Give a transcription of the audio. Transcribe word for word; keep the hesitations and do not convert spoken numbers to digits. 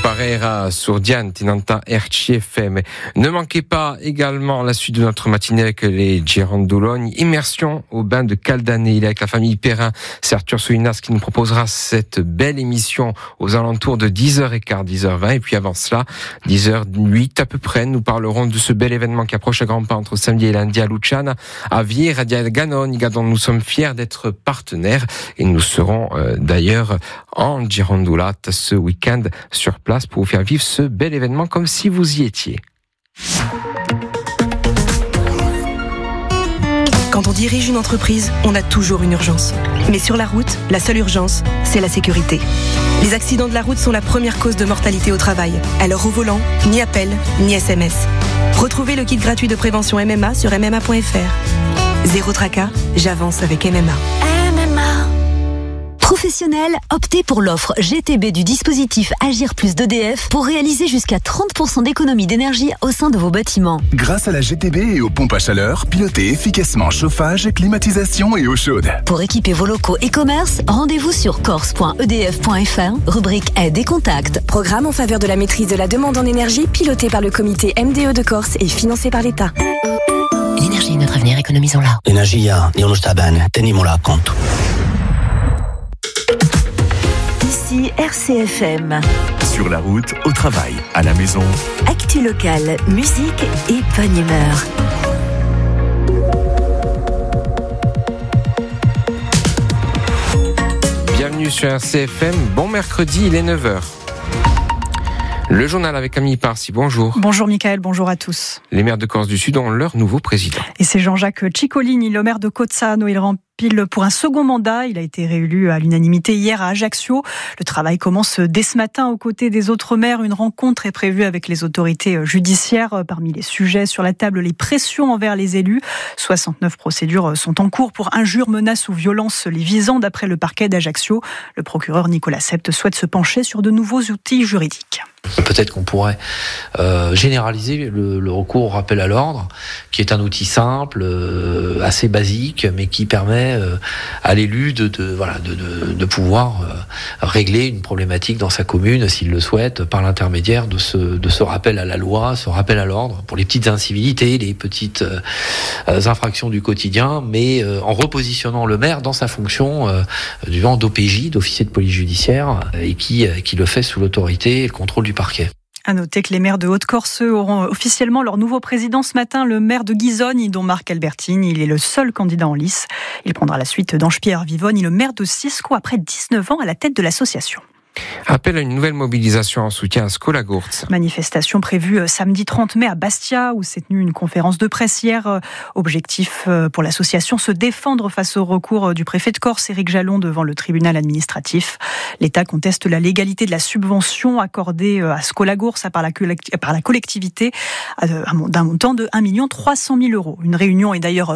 Parera sur Diane, Tinanta R C F M. Ne manquez pas également la suite de notre matinée avec les Girondoulogne. Immersion au bain de Caldané. Il est avec la famille Perrin. C'est Arthur Soulinas qui nous proposera cette belle émission aux alentours de dix heures quinze, dix heures vingt. Et puis avant cela, dix heures huit à peu près, nous parlerons de ce bel événement qui approche à grands pas entre samedi et lundi à Luciana, à Vire, à Ganon, dont nous sommes fiers d'être partenaires. Et nous serons euh, d'ailleurs en Girondoula ce week-end sur place pour vous faire vivre ce bel événement comme si vous y étiez. Quand on dirige une entreprise, on a toujours une urgence. Mais sur la route, la seule urgence, c'est la sécurité. Les accidents de la route sont la première cause de mortalité au travail. Alors au volant, ni appel, ni S M S. Retrouvez le kit gratuit de prévention M M A sur m m a point f r. Zéro tracas, j'avance avec M M A. M M A. Professionnels, optez pour l'offre G T B du dispositif Agir Plus d'E D F pour réaliser jusqu'à trente pour cent d'économie d'énergie au sein de vos bâtiments. Grâce à la G T B et aux pompes à chaleur, pilotez efficacement chauffage, climatisation et eau chaude. Pour équiper vos locaux et commerces, rendez-vous sur corse point e d f point f r, rubrique aide et contact. Programme en faveur de la maîtrise de la demande en énergie piloté par le comité M D E de Corse et financé par l'État. L'énergie est notre avenir, économisons-la. Energia, Nionu Staban, tenimos-la à compte. Ici R C F M. Sur la route, au travail, à la maison. Actu locale, musique et bonne humeur. Bienvenue sur R C F M. Bon mercredi, il est neuf heures. Le journal avec Camille Parsi, bonjour. Bonjour Mickaël, bonjour à tous. Les maires de Corse du Sud ont leur nouveau président. Et c'est Jean-Jacques Ciccolini, le maire de Cozzano. Il rempile pour un second mandat. Il a été réélu à l'unanimité hier à Ajaccio. Le travail commence dès ce matin aux côtés des autres maires. Une rencontre est prévue avec les autorités judiciaires. Parmi les sujets sur la table, les pressions envers les élus. soixante-neuf procédures sont en cours pour injures, menaces ou violences les visant d'après le parquet d'Ajaccio. Le procureur Nicolas Sept souhaite se pencher sur de nouveaux outils juridiques. Peut-être qu'on pourrait euh, généraliser le, le recours au rappel à l'ordre, qui est un outil simple, euh, assez basique, mais qui permet euh, à l'élu de, de, voilà, de, de, de pouvoir euh, régler une problématique dans sa commune, s'il le souhaite, par l'intermédiaire de ce, de ce rappel à la loi, ce rappel à l'ordre, pour les petites incivilités, les petites euh, infractions du quotidien, mais euh, en repositionnant le maire dans sa fonction euh, du genre d'O P J, d'officier de police judiciaire, et qui, euh, qui le fait sous l'autorité et le contrôle du parquet. À noter que les maires de Haute-Corse auront officiellement leur nouveau président ce matin, le maire de Ghisoni, dont Marc Albertini. Il est le seul candidat en lice. Il prendra la suite d'Ange-Pierre Vivoni, le maire de Cisco, après dix-neuf ans à la tête de l'association. Appel à une nouvelle mobilisation en soutien à Skolagourts. Manifestation prévue samedi trente mai à Bastia, où s'est tenue une conférence de presse hier. Objectif pour l'association, se défendre face au recours du préfet de Corse, Éric Jalon, devant le tribunal administratif. L'État conteste la légalité de la subvention accordée à Skolagourts par la, par la collectivité d'un montant de un million trois cent mille euros. Une réunion est d'ailleurs